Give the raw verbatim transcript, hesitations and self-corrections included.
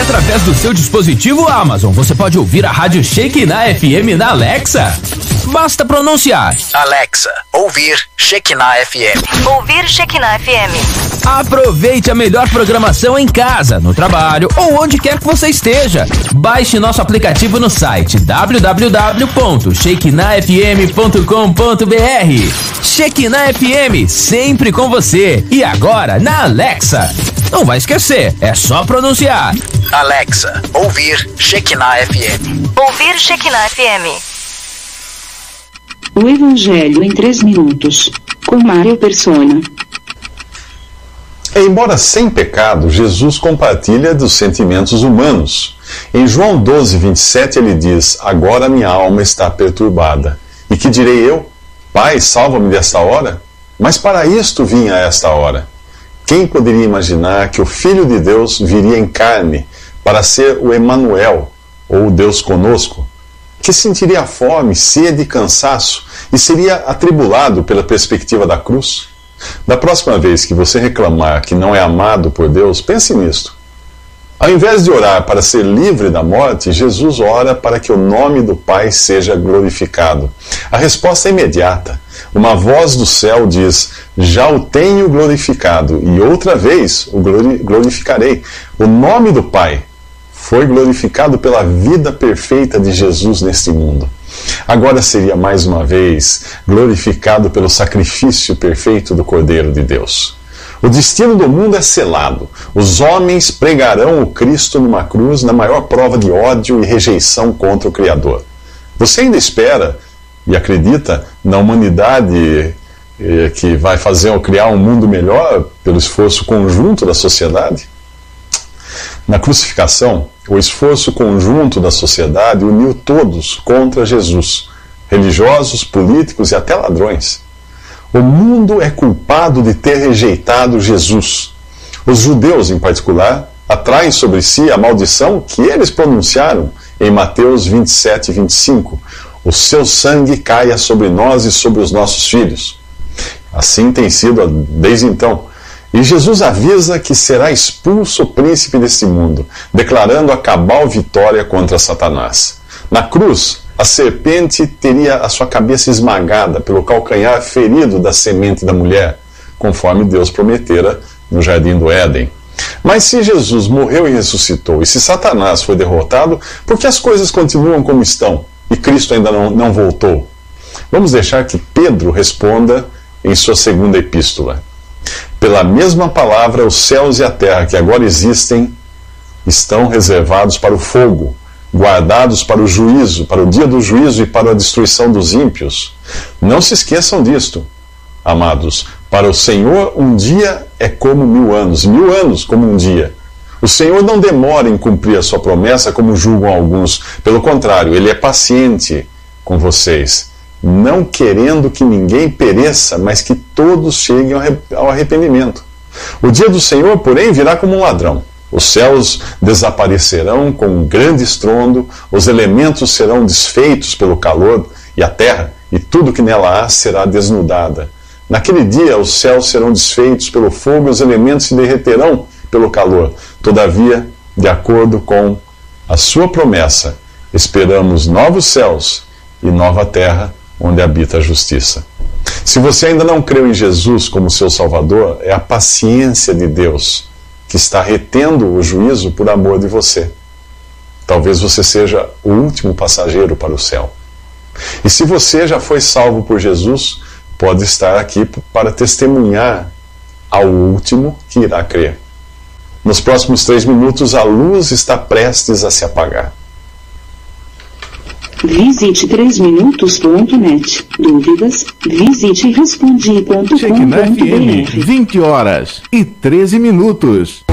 através do seu dispositivo Amazon, você pode ouvir a Rádio Shekinah F M na Alexa. Basta pronunciar: Alexa, ouvir Shekinah F M. Ouvir Shekinah F M. Aproveite a melhor programação em casa, no trabalho ou onde quer que você esteja. Baixe nosso aplicativo no site w w w ponto shekinah f m ponto com ponto b r. Shekinah F M, sempre com você. E agora na Alexa. Não vai esquecer, é só pronunciar: Alexa, ouvir Shekinah F M. Ouvir Shekinah F M. O Evangelho em três minutos, com Mário Persona. Embora sem pecado, Jesus compartilha dos sentimentos humanos. Em João doze, vinte e sete, ele diz: agora minha alma está perturbada. E que direi eu? Pai, salva-me desta hora? Mas para isto vim a esta hora. Quem poderia imaginar que o Filho de Deus viria em carne para ser o Emanuel, ou o Deus conosco, que sentiria fome, sede e cansaço e seria atribulado pela perspectiva da cruz? Da próxima vez que você reclamar que não é amado por Deus, pense nisto. Ao invés de orar para ser livre da morte, Jesus ora para que o nome do Pai seja glorificado. A resposta é imediata. Uma voz do céu diz: já o tenho glorificado, e outra vez o glorificarei. O nome do Pai foi glorificado pela vida perfeita de Jesus neste mundo. Agora seria mais uma vez glorificado pelo sacrifício perfeito do Cordeiro de Deus. O destino do mundo é selado. Os homens pregarão o Cristo numa cruz na maior prova de ódio e rejeição contra o Criador. Você ainda espera e acredita na humanidade eh, que vai fazer ou criar um mundo melhor pelo esforço conjunto da sociedade? Na crucificação, o esforço conjunto da sociedade uniu todos contra Jesus, religiosos, políticos e até ladrões. O mundo é culpado de ter rejeitado Jesus. Os judeus, em particular, atraem sobre si a maldição que eles pronunciaram em Mateus vinte e sete, vinte e cinco. O seu sangue caia sobre nós e sobre os nossos filhos. Assim tem sido desde então. E Jesus avisa que será expulso o príncipe deste mundo, declarando a cabal vitória contra Satanás. Na cruz, a serpente teria a sua cabeça esmagada pelo calcanhar ferido da semente da mulher, conforme Deus prometera no jardim do Éden. Mas se Jesus morreu e ressuscitou, e se Satanás foi derrotado, por que as coisas continuam como estão e Cristo ainda não, não voltou? Vamos deixar que Pedro responda em sua segunda epístola. Pela mesma palavra, os céus e a terra que agora existem estão reservados para o fogo, guardados para o juízo, para o dia do juízo e para a destruição dos ímpios. Não se esqueçam disto, amados. Para o Senhor, um dia é como mil anos, mil anos como um dia. O Senhor não demora em cumprir a sua promessa, como julgam alguns. Pelo contrário, Ele é paciente com vocês, não querendo que ninguém pereça, mas que todos cheguem ao arrependimento. O dia do Senhor, porém, virá como um ladrão. Os céus desaparecerão com um grande estrondo, os elementos serão desfeitos pelo calor, e a terra e tudo que nela há será desnudada. Naquele dia os céus serão desfeitos pelo fogo e os elementos se derreterão pelo calor. Todavia, de acordo com a sua promessa, esperamos novos céus e nova terra, onde habita a justiça. Se você ainda não creu em Jesus como seu Salvador, é a paciência de Deus que está retendo o juízo por amor de você. Talvez você seja o último passageiro para o céu. E se você já foi salvo por Jesus, pode estar aqui para testemunhar ao último que irá crer. Nos próximos três minutos, a luz está prestes a se apagar. Visite três minutos ponto net. Dúvidas? Visite respondi ponto com ponto b r. vinte horas e treze minutos.